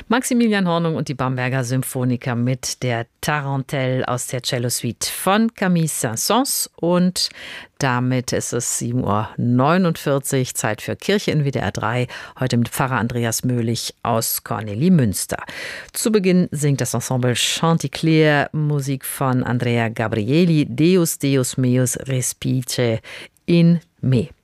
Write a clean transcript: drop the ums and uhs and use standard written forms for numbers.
Maximilian Hornung und die Bamberger Symphoniker mit der Tarentelle aus der Cello-Suite von Camille Saint-Saëns. Und damit ist es 7:49 Uhr, Zeit für Kirche in WDR 3. Heute mit Pfarrer Andreas Möhlich aus Kornelimünster. Zu Beginn singt das Ensemble Chanticleer Musik von Andrea Gabrieli, Deus, Deus meus respice in me.